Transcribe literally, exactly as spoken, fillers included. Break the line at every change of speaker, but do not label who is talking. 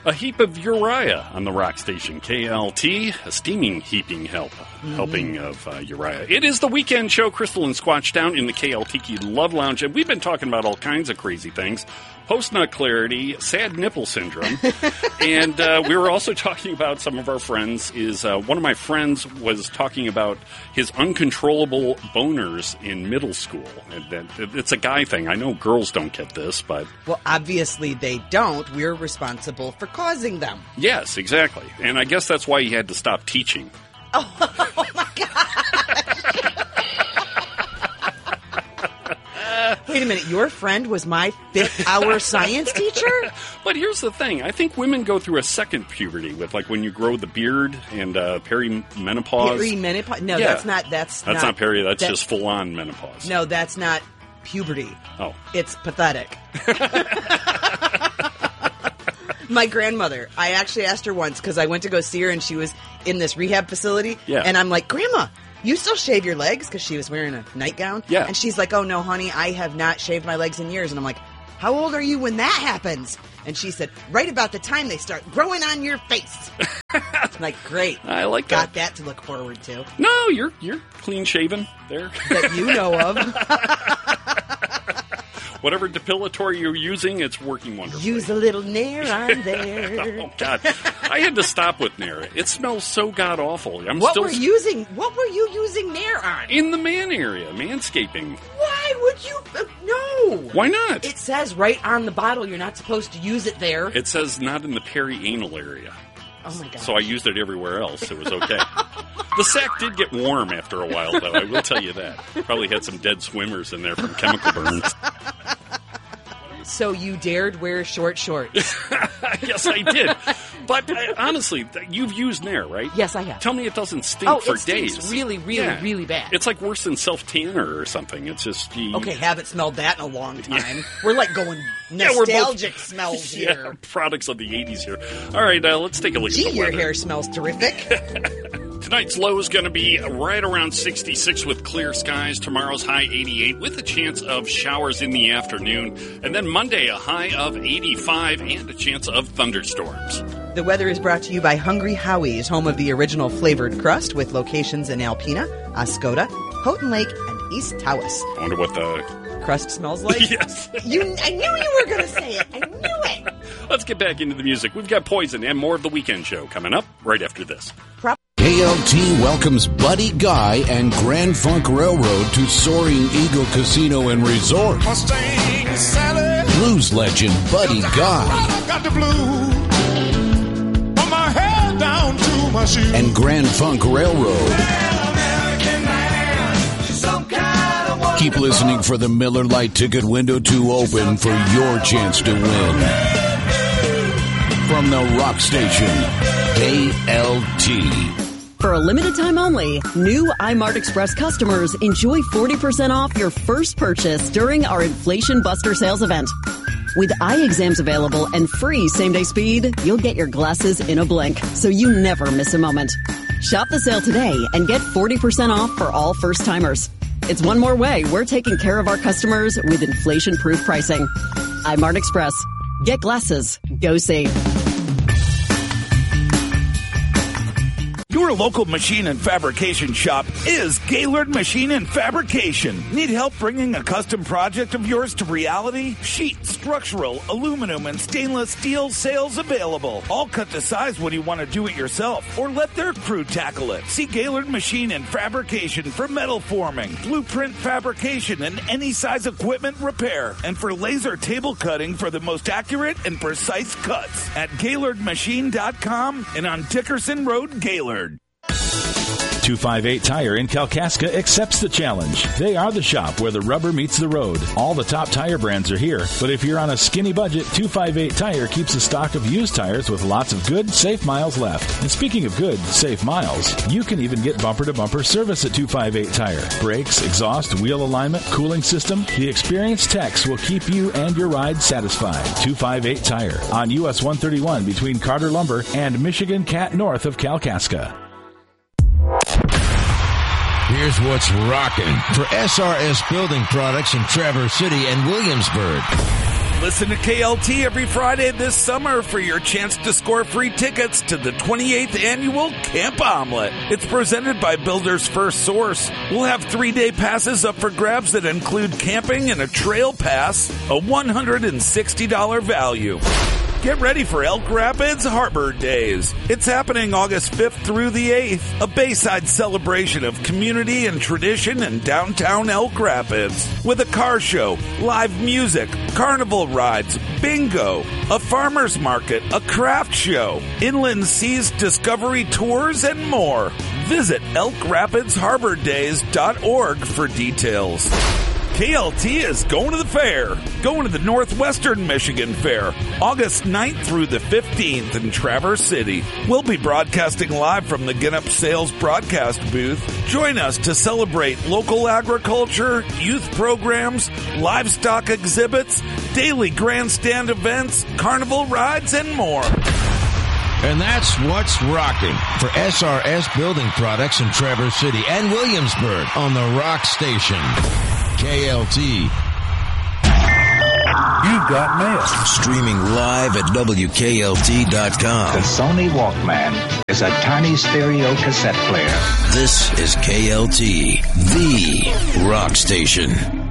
A heap of Uriah on the rock station. K L T, a steaming heaping help, mm-hmm. helping of uh, Uriah. It is the weekend show, Crystal and Squatch down in the K L T Love Lounge, and we've been talking about all kinds of crazy things. Post-nut clarity, sad nipple syndrome, and uh, we were also talking about some of our friends. Is uh, one of my friends was talking about his uncontrollable boners in middle school. And that, it's a guy thing. I know girls don't get this, but
well, obviously they don't. We're responsible for causing them.
Yes, exactly. And I guess that's why he had to stop teaching.
Oh, oh my God. Wait a minute, your friend was my fifth-hour science teacher?
But here's the thing. I think women go through a second puberty with, like, when you grow the beard and uh, perimenopause.
Perimenopause? No,
yeah.
that's not... That's,
that's not, not peri. That's, that's just full-on menopause.
No, that's not puberty.
Oh.
It's pathetic. My grandmother, I actually asked her once, because I went to go see her, and she was in this rehab facility.
Yeah.
And I'm like, Grandma, you still shave your legs? Because she was wearing a nightgown.
Yeah.
And she's like, oh, no, honey, I have not shaved my legs in years. And I'm like, how old are you when that happens? And she said, right about the time they start growing on your face. I'm like, great.
I like that.
Got that to look forward to.
No, you're you're clean shaven there.
That you know of.
Whatever depilatory you're using, it's working wonderfully.
Use a little Nair on there.
Oh, God. I had to stop with Nair. It smells so god-awful. I'm
what
still
were using? What were you using Nair on?
In the man area, manscaping.
Why would you? Uh, no.
Why not?
It says right on the bottle you're not supposed to use it there.
It says not in the perianal area.
Oh, my God.
So I used it everywhere else. It was okay. The sack did get warm after a while, though. I will tell you that. Probably had some dead swimmers in there from chemical burns.
So you dared wear short shorts?
Yes, I did. But uh, honestly, you've used Nair, right?
Yes, I have.
Tell me it doesn't stink
oh,
for
it stinks
days.
really, really, yeah. really bad.
It's like worse than self-tanner or something. It's just... You,
okay, haven't smelled that in a long time.
Yeah.
We're like going nostalgic yeah, both, smells
yeah,
here.
Products of the eighties here. All right, uh, let's take a look
Gee,
at the
your
weather.
hair smells terrific.
Tonight's low is going to be right around sixty-six with clear skies. Tomorrow's high eighty-eight with a chance of showers in the afternoon. And then Monday, a high of eighty-five and a chance of thunderstorms.
The weather is brought to you by Hungry Howie's, home of the original flavored crust with locations in Alpena, Oscoda, Houghton Lake, and East Tawas.
I wonder what the
crust smells like.
Yes.
You, I knew you were going to say it. I knew it.
Let's get back into the music. We've got Poison and more of the weekend show coming up right after this.
Pro-
K L T welcomes Buddy Guy and Grand Funk Railroad to Soaring Eagle Casino and Resort.
Mustang Sally.
Blues legend Buddy Guy.
Got the blues. Put my head down to my shoes.
And Grand Funk Railroad. Keep listening for the Miller Lite ticket window to open for your chance to win. From the rock station, K L T.
For a limited time only, new iMart Express customers enjoy forty percent off your first purchase during our Inflation Buster sales event. With eye exams available and free same-day speed, you'll get your glasses in a blink, so you never miss a moment. Shop the sale today and get forty percent off for all first-timers. It's one more way we're taking care of our customers with inflation-proof pricing. iMart Express. Get glasses. Go see.
Your local machine and fabrication shop is Gaylord Machine and Fabrication. Need help bringing a custom project of yours to reality? Sheet, structural, aluminum, and stainless steel sales available. All cut to size when you want to do it yourself or let their crew tackle it. See Gaylord Machine and Fabrication for metal forming, blueprint fabrication, and any size equipment repair. And for laser table cutting for the most accurate and precise cuts at Gaylord Machine dot com and on Dickerson Road, Gaylord.
two fifty-eight Tire in Kalkaska accepts the challenge. They are the shop where the rubber meets the road. All the top tire brands are here, but if you're on a skinny budget, two fifty-eight Tire keeps a stock of used tires with lots of good, safe miles left. And speaking of good, safe miles, you can even get bumper-to-bumper service at two fifty-eight Tire. Brakes, exhaust, wheel alignment, cooling system, the experienced techs will keep you and your ride satisfied. two fifty-eight Tire on U S one thirty-one between Carter Lumber and Michigan Cat north of Kalkaska.
Here's what's rocking for S R S Building Products in Traverse City and Williamsburg.
Listen to K L T every Friday this summer for your chance to score free tickets to the twenty-eighth Annual Camp Omelet. It's presented by Builder's First Source. We'll have three-day passes up for grabs that include camping and a trail pass, a one hundred sixty dollars value. Get ready for Elk Rapids Harbor Days. It's happening August fifth through the eighth, a Bayside celebration of community and tradition in downtown Elk Rapids. With a car show, live music, carnival rides, bingo, a farmer's market, a craft show, inland seas discovery tours, and more. Visit elk rapids harbor days dot org for details. K L T is going to the fair. Going to the Northwestern Michigan Fair, August ninth through the fifteenth in Traverse City. We'll be broadcasting live from the Ginup Sales broadcast booth. Join us to celebrate local agriculture, youth programs, livestock exhibits, daily grandstand events, carnival rides, and more.
And that's what's rocking for S R S Building Products in Traverse City and Williamsburg on the Rock Station. K L T.
You've got mail.
Streaming live at W K L T dot com.
The Sony Walkman is a tiny stereo cassette player.
This is K L T, the Rock Station.